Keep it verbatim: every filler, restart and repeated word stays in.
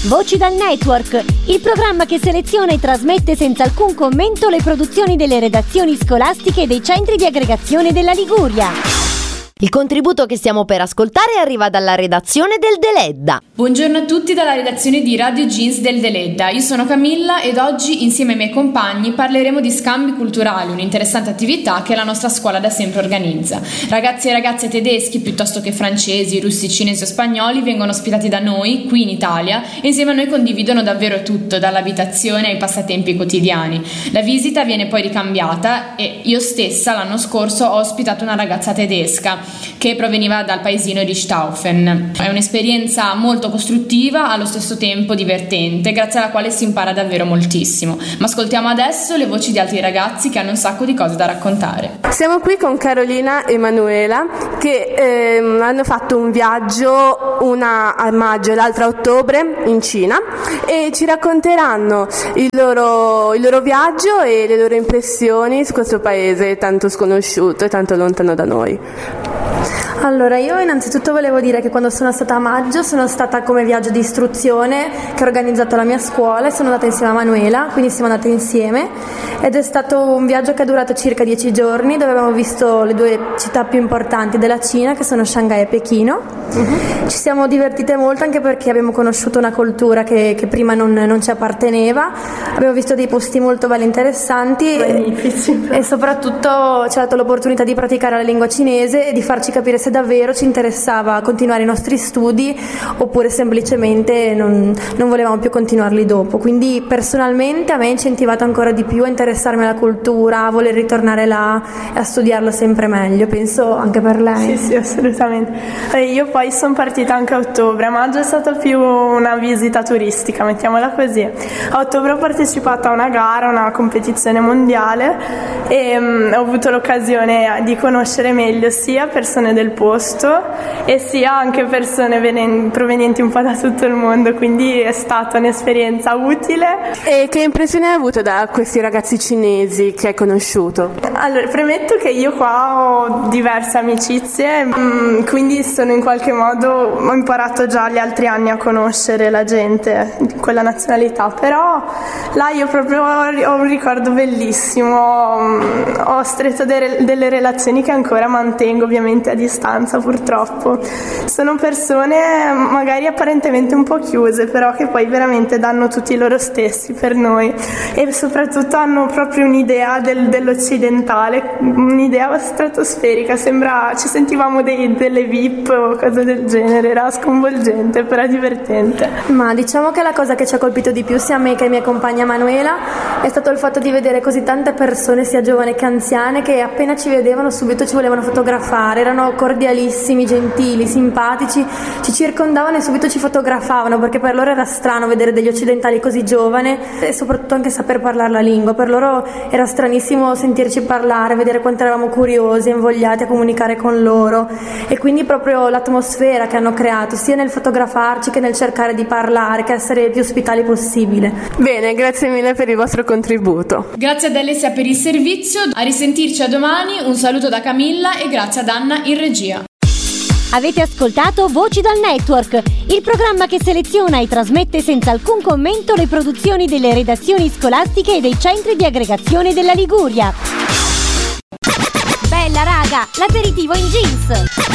Voci dal Network, il programma che seleziona e trasmette senza alcun commento le produzioni delle redazioni scolastiche e dei centri di aggregazione della Liguria. Il contributo che stiamo per ascoltare arriva dalla redazione del Deledda. Buongiorno a tutti dalla redazione di Radio Jeans del Deledda. Io sono Camilla ed oggi insieme ai miei compagni parleremo di scambi culturali, un'interessante attività che la nostra scuola da sempre organizza. Ragazzi e ragazze tedeschi piuttosto che francesi, russi, cinesi o spagnoli vengono ospitati da noi, qui in Italia, e insieme a noi condividono davvero tutto, dall'abitazione ai passatempi quotidiani. La visita viene poi ricambiata e io stessa l'anno scorso ho ospitato una ragazza tedesca che proveniva dal paesino Richthofen. È un'esperienza molto costruttiva, allo stesso tempo divertente, grazie alla quale si impara davvero moltissimo. Ma ascoltiamo adesso le voci di altri ragazzi che hanno un sacco di cose da raccontare. Siamo qui con Carolina e Manuela che ehm, hanno fatto un viaggio, una a maggio e l'altra a ottobre in Cina, e ci racconteranno il loro, il loro viaggio e le loro impressioni su questo paese tanto sconosciuto e tanto lontano da noi. Allora, io innanzitutto volevo dire che quando sono stata a maggio sono stata come viaggio di istruzione che ha organizzato la mia scuola e sono andata insieme a Manuela, quindi siamo andate insieme ed è stato un viaggio che è durato circa dieci giorni dove abbiamo visto le due città più importanti della Cina, che sono Shanghai e Pechino. Uh-huh. Ci siamo divertite molto anche perché abbiamo conosciuto una cultura che, che prima non, non ci apparteneva, abbiamo visto dei posti molto belli, interessanti e, e soprattutto ci ha dato l'opportunità di praticare la lingua cinese e di farci capire se davvero ci interessava continuare i nostri studi oppure semplicemente non, non volevamo più continuarli dopo. Quindi personalmente a me ha incentivato ancora di più a interessarmi alla cultura, a voler ritornare là e a studiarlo sempre meglio. Penso anche per lei. Sì, sì, assolutamente. E io poi sono partita anche a ottobre. A maggio è stata più una visita turistica, mettiamola così. A ottobre ho partecipato a una gara, una competizione mondiale e um, ho avuto l'occasione di conoscere meglio sia persone del posto e sia anche persone venen- provenienti un po' da tutto il mondo, quindi è stata un'esperienza utile. E che impressione hai avuto da questi ragazzi cinesi che hai conosciuto? Allora, premetto che io qua ho diverse amicizie, mh, quindi sono in qualche modo, ho imparato già gli altri anni a conoscere la gente di quella nazionalità, però là io proprio ho un ricordo bellissimo, mh, ho stretto de- delle relazioni che ancora mantengo ovviamente a distanza purtroppo. Sono persone magari apparentemente un po' chiuse, però che poi veramente danno tutti loro stessi per noi e soprattutto hanno proprio un'idea del, dell'occidentale, un'idea stratosferica, sembra ci sentivamo dei, delle V I P o cose del genere, era sconvolgente però divertente. Ma diciamo che la cosa che ci ha colpito di più sia a me che a mia compagna Manuela è stato il fatto di vedere così tante persone, sia giovani che anziane, che appena ci vedevano subito ci volevano fotografare, erano cordialissimi, gentili, simpatici, ci circondavano e subito ci fotografavano, perché per loro era strano vedere degli occidentali così giovani e soprattutto anche saper parlare la lingua. Per loro era stranissimo sentirci parlare, vedere quanto eravamo curiosi e invogliati a comunicare con loro, e quindi proprio l'atmosfera che hanno creato sia nel fotografarci che nel cercare di parlare, che essere più ospitali possibile. Bene, grazie mille per il vostro contributo. Grazie ad Alessia per il servizio, a risentirci a domani, un saluto da Camilla e grazie ad Anna in regia. Avete ascoltato Voci dal Network, il programma che seleziona e trasmette senza alcun commento le produzioni delle redazioni scolastiche e dei centri di aggregazione della Liguria. Bella raga, l'aperitivo in jeans!